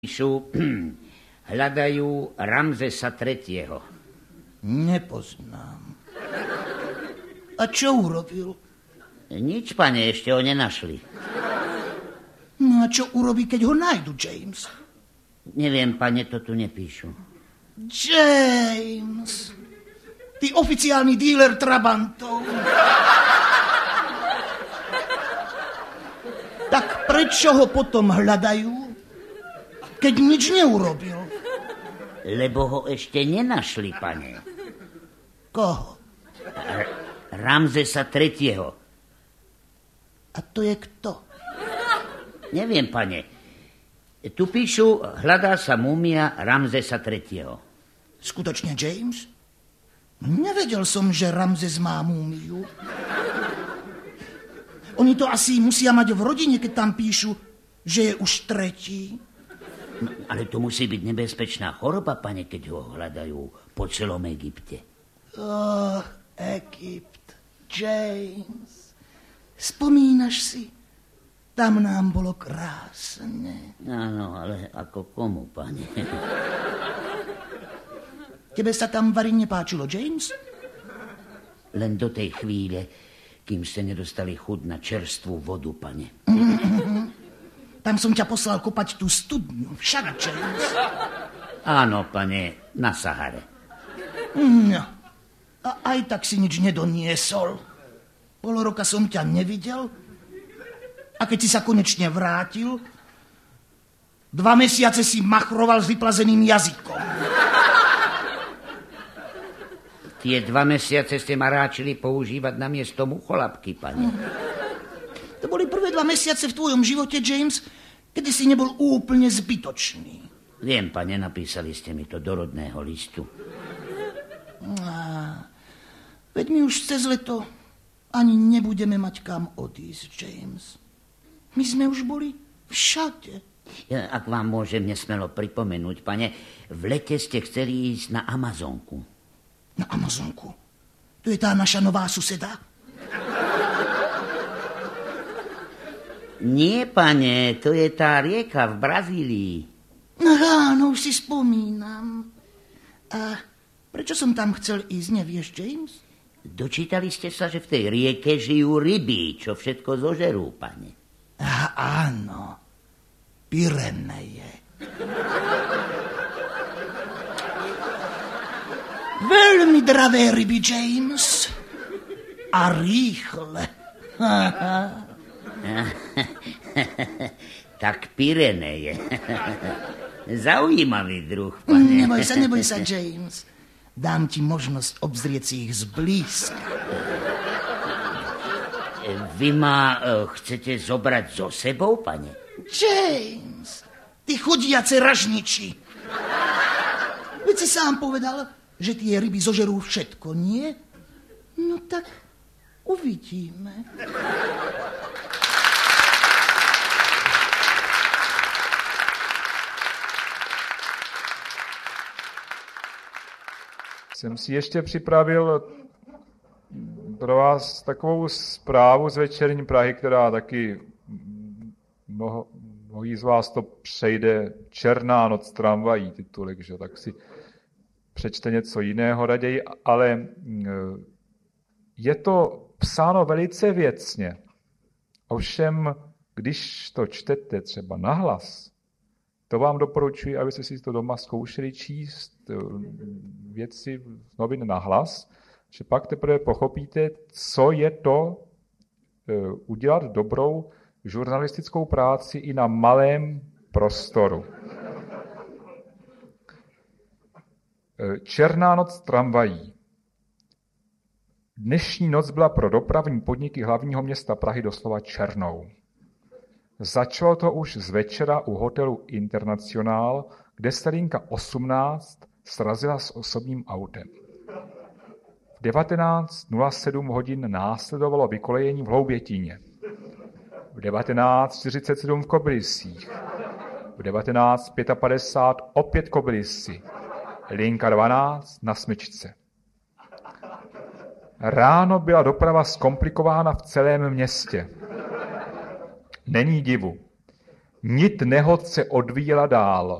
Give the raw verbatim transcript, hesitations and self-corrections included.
Píšu, hľadajú Ramzesa tretieho. Nepoznám. A čo urobil? Nič, pane, ešte ho nenašli. No a čo urobí, keď ho nájdu, James? Neviem, pane, to tu nepíšu. James, ty oficiálny díler trabantov. Tak prečo ho potom hľadajú, keď nič neurobil? Lebo ho ešte nenašli, pane. Koho? R- Ramzesa tretieho. A to je kto? Neviem, pane. Tu píšu, hľadá sa múmia Ramzesa tretieho. Skutočne, James? Nevedel som, že Ramzes má múmiu. Oni to asi musia mať v rodine, keď tam píšu, že je už tretí. Ale to musí byť nebezpečná choroba, pane, keď ho hľadajú po celom Egypte. Oh, Egypt, James. Spomínaš si? Tam nám bolo krásne. Áno, ale ako komu, pane? Tebe sa tam vari nepáčilo, James? Len do tej chvíle, kým ste nedostali chuť na čerstvú vodu, pane. Mm-hmm. Tam som ťa poslal kopať tú studňu. Však, James. Áno, pane, na Sahare. No. A aj tak si nič nedoniesol. Pol roka som ťa nevidel. A keď si sa konečne vrátil, dva mesiace si machroval s vyplazeným jazykom. Tie dva mesiace ste ma ráčili používať na miesto mucholapky, pane. To boli prvé dva mesiace v tvojom živote, James, kedy si nebol úplne zbytočný. Viem, pane, napísali ste mi to do rodného listu. Á, veď my už cez leto ani nebudeme mať kam odísť, James. My sme už boli všade. Ja, ak vám môžem nesmelo pripomenúť, pane, v lete ste chceli ísť na Amazonku. Na Amazonku? To je tá naša nová suseda? Nie, pane, to je tá rieka v Brazílii. Áno, už si spomínam. A prečo som tam chcel ísť, nevieš, James? Dočítali ste sa, že v tej rieke žijú ryby, čo všetko zožerú, pane. Á, áno, Pyreneje. Veľmi dravé ryby, James. A rýchle. Tak Pyreneje. Zaujímavý druh, pane. Neboj sa, neboj sa, James. Dám ti možnosť obzrieť si ich zblízka. Vy ma uh, chcete zobrať so sebou, pane? James, ty chudiace ražniči. Veď si sám povedal, že tie ryby zožerú všetko, nie? No tak uvidíme. Jsem si ještě připravil pro vás takovou zprávu z Večerní Prahy, která taky mnoho, mnohí z vás to přejde. Černá noc tramvají titulek, že? Tak si přečte něco jiného raději, ale je to psáno velice věcně. Ovšem, když to čtete třeba nahlas, to vám doporučuji, abyste si to doma zkoušeli číst věci z novin nahlas, že pak teprve pochopíte, co je to udělat dobrou žurnalistickou práci i na malém prostoru. Černá noc tramvají. Dnešní noc byla pro dopravní podniky hlavního města Prahy doslova černou. Začalo to už z večera u hotelu Internacionál, kde se linka osmnáct srazila s osobním autem. V devatenáct nula sedm hodin následovalo vykolejení v Hloubětíně. V devatenáct čtyřicet sedm v Kobylisích. V devatenáct padesát pět opět Kobylisy. Linka dvanáct na Smyčce. Ráno byla doprava zkomplikována v celém městě. Není divu. Nit nehod se odvíjela dál.